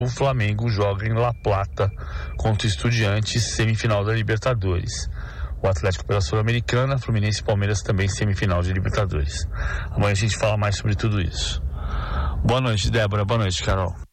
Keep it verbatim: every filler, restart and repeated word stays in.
O Flamengo joga em La Plata contra o Estudiantes, semifinal da Libertadores. O Atlético pela Sul-Americana, Fluminense e Palmeiras também semifinal de Libertadores. Amanhã a gente fala mais sobre tudo isso. Boa noite, Débora. Boa noite, Carol.